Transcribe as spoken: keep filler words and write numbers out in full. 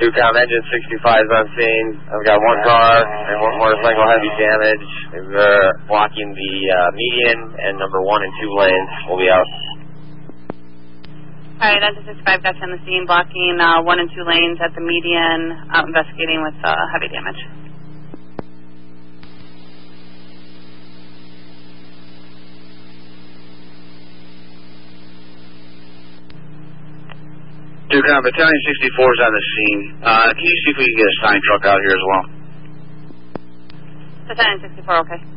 Ducom engine sixty-five is on scene. I've got one car and one motorcycle heavy damage. They're blocking the uh, median and number one and two lanes. We'll be out. All right, engine sixty-five got you on the scene, blocking uh, one and two lanes at the median, out investigating with uh, heavy damage. Ducom, Battalion sixty-four is on the scene. Uh, can you see if we can get a sign truck out here as well? Battalion sixty-four, okay.